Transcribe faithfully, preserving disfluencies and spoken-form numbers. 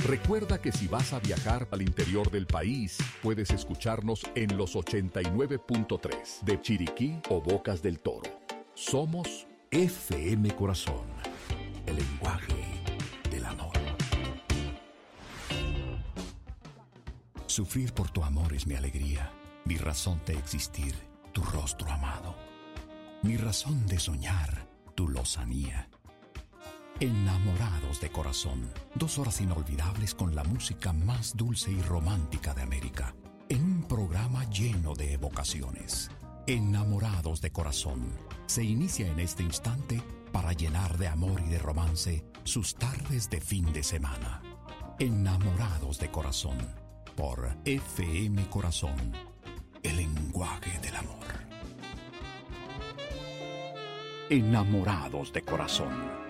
Recuerda que si vas a viajar al interior del país, puedes escucharnos en los ochenta y nueve punto tres de Chiriquí o Bocas del Toro. Somos F M Corazón, el lenguaje del amor. Sufrir por tu amor es mi alegría, mi razón de existir, tu rostro amado. Mi razón de soñar, tu lozanía. Enamorados de corazón, dos horas inolvidables con la música más dulce y romántica de América, en un programa lleno de evocaciones. Enamorados de corazón, se inicia en este instante para llenar de amor y de romance sus tardes de fin de semana. Enamorados de corazón, por F M Corazón, el lenguaje del amor. Enamorados de corazón.